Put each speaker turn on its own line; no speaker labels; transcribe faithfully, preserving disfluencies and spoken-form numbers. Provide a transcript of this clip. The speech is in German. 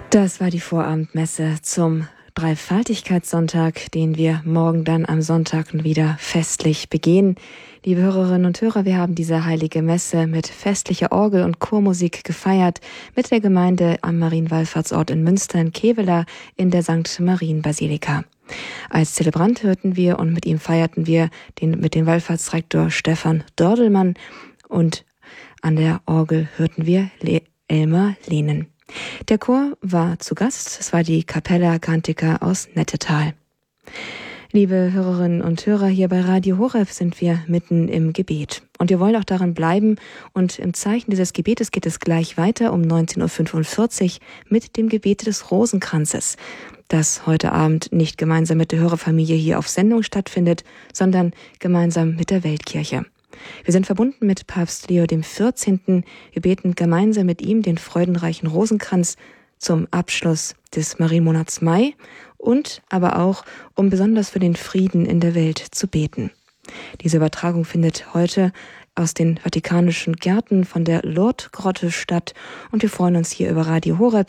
Das war die Vorabendmesse zum Dreifaltigkeitssonntag, den wir morgen dann am Sonntag wieder festlich begehen. Liebe Hörerinnen und Hörer, wir haben diese heilige Messe mit festlicher Orgel- und Chormusik gefeiert mit der Gemeinde am Marienwallfahrtsort in Münster in Kevela in der Sankt Marienbasilika. Als Zelebrant hörten wir und mit ihm feierten wir den, mit dem Wallfahrtsrektor Stefan Dördelmann und an der Orgel hörten wir Le- Elmar Lehnen. Der Chor war zu Gast, es war die Capella Cantica aus Nettetal. Liebe Hörerinnen und Hörer, hier bei Radio Horeb sind wir mitten im Gebet. Und wir wollen auch daran bleiben. Und im Zeichen dieses Gebetes geht es gleich weiter um neunzehn Uhr fünfundvierzig mit dem Gebet des Rosenkranzes, das heute Abend nicht gemeinsam mit der Hörerfamilie hier auf Sendung stattfindet, sondern gemeinsam mit der Weltkirche. Wir sind verbunden mit Papst Leo dem vierzehnten. Wir beten gemeinsam mit ihm den freudenreichen Rosenkranz zum Abschluss des Marienmonats Mai und aber auch, um besonders für den Frieden in der Welt zu beten. Diese Übertragung findet heute aus den Vatikanischen Gärten von der Lourdes-Grotte statt und wir freuen uns hier über Radio Horeb